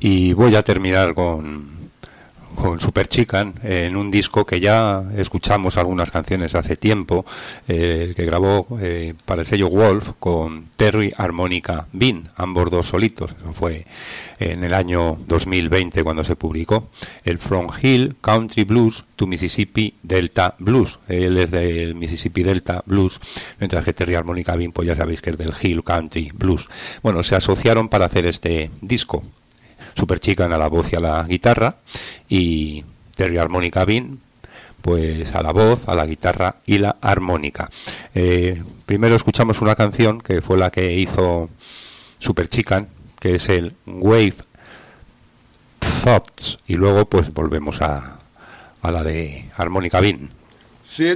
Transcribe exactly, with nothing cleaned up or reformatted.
Y voy a terminar con con Super Chicken, eh, en un disco que ya escuchamos algunas canciones hace tiempo, eh, que grabó eh, para el sello Wolf con Terry Harmonica Bean, ambos dos solitos. Eso fue en el año dos mil veinte cuando se publicó el From Hill Country Blues to Mississippi Delta Blues. Él es del Mississippi Delta Blues, mientras que Terry Harmonica Bean, pues ya sabéis que es del Hill Country Blues. Bueno, se asociaron para hacer este disco. Super Chicken a la voz y a la guitarra, y Terry Harmonica Bean pues a la voz, a la guitarra y la armónica. Eh, primero escuchamos una canción que fue la que hizo Super Chicken, que es el Wave Thoughts, y luego pues volvemos a, a la de Harmonica Bean.